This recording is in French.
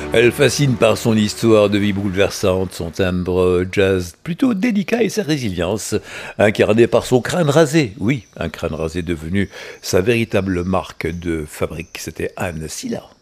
Elle fascine par son histoire de vie bouleversante, son timbre jazz plutôt délicat et sa résilience, incarnée par son crâne rasé. Oui, un crâne rasé devenu sa véritable marque de fabrique. C'était Anne Silla.